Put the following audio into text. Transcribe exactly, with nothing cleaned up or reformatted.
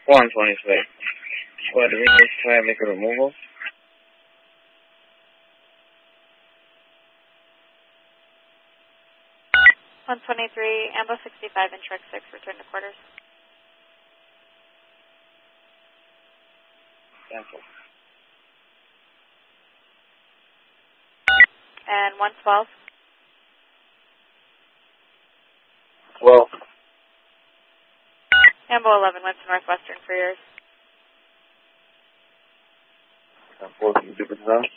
one twenty-three. What, do we need to try and make a removal? one twenty-three, Ambo sixty-five and truck six, return to quarters. Cancel. And one twelve. twelve. Ambo eleven went to Northwestern for yours. four from Jupiter.